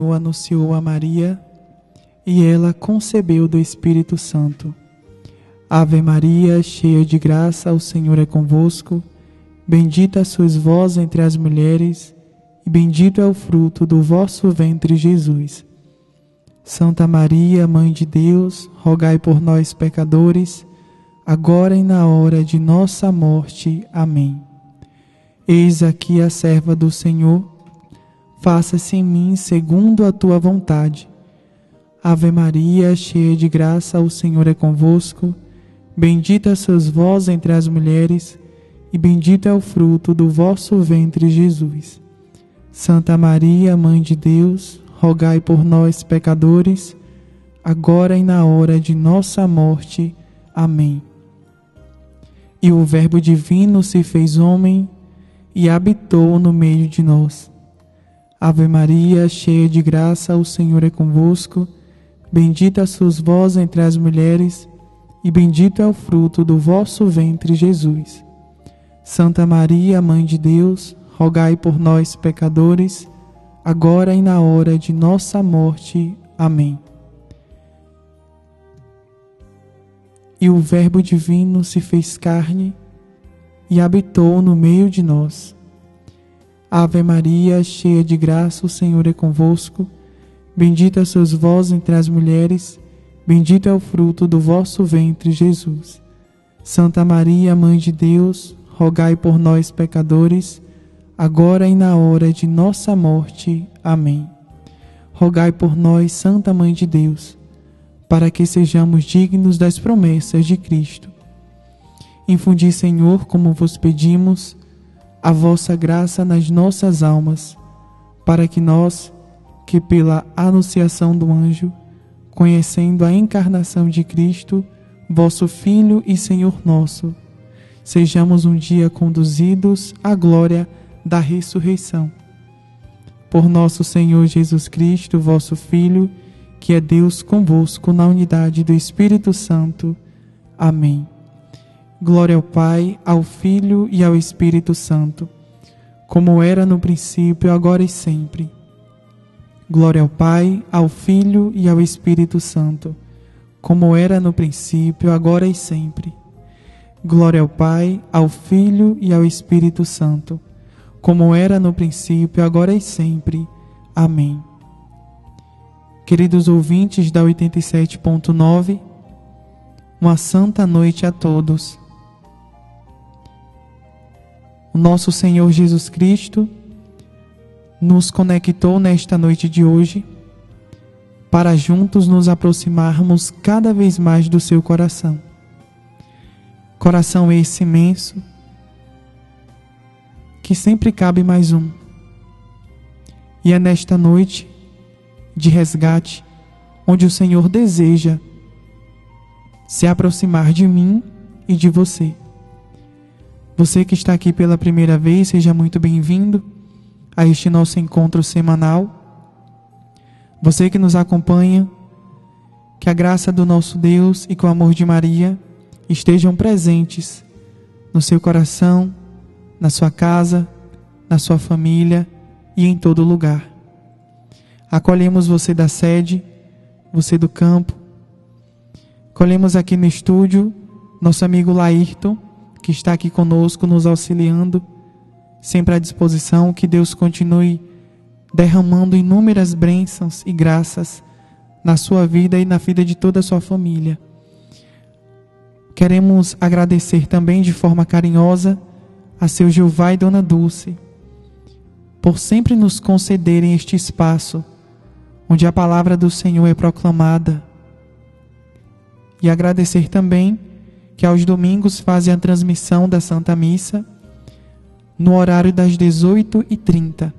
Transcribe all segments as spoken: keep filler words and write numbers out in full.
anunciou a Maria, e ela concebeu do Espírito Santo. Ave Maria, cheia de graça, o Senhor é convosco. Bendita sois vós entre as mulheres, e bendito é o fruto do vosso ventre, Jesus. Santa Maria, Mãe de Deus, rogai por nós, pecadores, agora e na hora de nossa morte. Amém. Eis aqui a serva do Senhor, faça-se em mim segundo a tua vontade. Ave Maria, cheia de graça, o Senhor é convosco. Bendita sois vós entre as mulheres, e bendito é o fruto do vosso ventre, Jesus. Santa Maria, Mãe de Deus, rogai por nós, pecadores, agora e na hora de nossa morte. Amém. E o Verbo divino se fez homem e habitou no meio de nós. Ave Maria, cheia de graça, o Senhor é convosco. Bendita sois vós entre as mulheres, e bendito é o fruto do vosso ventre, Jesus. Santa Maria, Mãe de Deus, rogai por nós, pecadores, agora e na hora de nossa morte. Amém. E o Verbo divino se fez carne e habitou no meio de nós. Ave Maria, cheia de graça, o Senhor é convosco. Bendita sois vós entre as mulheres, bendito é o fruto do vosso ventre, Jesus. Santa Maria, Mãe de Deus, rogai por nós, pecadores, agora e na hora de nossa morte. Amém. Rogai por nós, Santa Mãe de Deus, para que sejamos dignos das promessas de Cristo. Infundi, Senhor, como vos pedimos, a vossa graça nas nossas almas, para que nós, que pela anunciação do anjo, conhecendo a encarnação de Cristo, vosso Filho e Senhor nosso, sejamos um dia conduzidos à glória da ressurreição. Por nosso Senhor Jesus Cristo, vosso Filho, que é Deus convosco na unidade do Espírito Santo. Amém. Glória ao Pai, ao Filho e ao Espírito Santo, como era no princípio, agora e sempre. Glória ao Pai, ao Filho e ao Espírito Santo, como era no princípio, agora e sempre. Glória ao Pai, ao Filho e ao Espírito Santo, como era no princípio, agora e sempre. Amém. Queridos ouvintes da oitenta e sete ponto nove, uma santa noite a todos. O nosso Senhor Jesus Cristo nos conectou nesta noite de hoje para juntos nos aproximarmos cada vez mais do seu coração. Coração esse imenso, que sempre cabe mais um. E é nesta noite de resgate onde o Senhor deseja se aproximar de mim e de você. Você que está aqui pela primeira vez, seja muito bem-vindo a este nosso encontro semanal. Você que nos acompanha, que a graça do nosso Deus e que o amor de Maria estejam presentes no seu coração, na sua casa, na sua família e em todo lugar. Acolhemos você da sede, você do campo. Acolhemos aqui no estúdio nosso amigo Laírton, que está aqui conosco, nos auxiliando, sempre à disposição. Que Deus continue derramando inúmeras bênçãos e graças na sua vida e na vida de toda a sua família. Queremos agradecer também de forma carinhosa a seu Gilvá e Dona Dulce, por sempre nos concederem este espaço onde a palavra do Senhor é proclamada. E agradecer também que aos domingos fazem a transmissão da Santa Missa no horário das dezoito e trinta.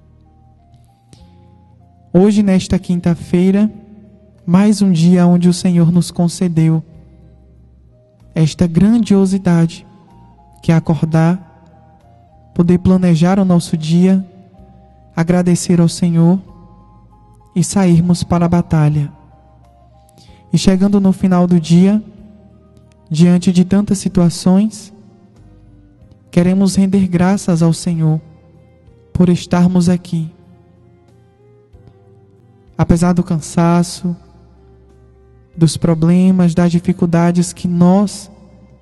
Hoje, nesta quinta-feira, mais um dia onde o Senhor nos concedeu esta grandiosidade, que é acordar, poder planejar o nosso dia, agradecer ao Senhor e sairmos para a batalha. E chegando no final do dia, diante de tantas situações, queremos render graças ao Senhor por estarmos aqui, apesar do cansaço, dos problemas, das dificuldades que nós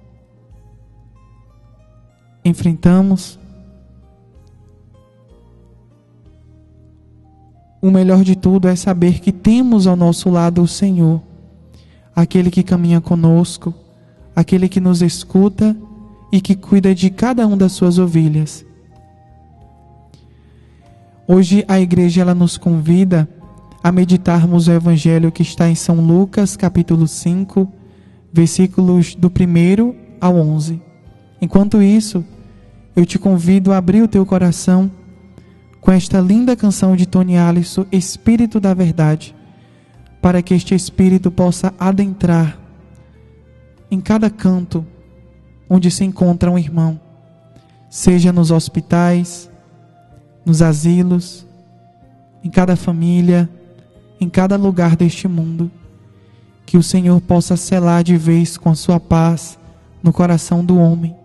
enfrentamos, o melhor de tudo é saber que temos ao nosso lado o Senhor, aquele que caminha conosco, aquele que nos escuta e que cuida de cada uma das suas ovelhas. Hoje a igreja ela nos convida a meditarmos o evangelho que está em São Lucas, capítulo cinco, versículos do primeiro ao onze. Enquanto isso, eu te convido a abrir o teu coração com esta linda canção de Tony Alisson, Espírito da Verdade, para que este Espírito possa adentrar em cada canto onde se encontra um irmão, seja nos hospitais, nos asilos, em cada família, em cada lugar deste mundo, que o Senhor possa selar de vez com a sua paz no coração do homem,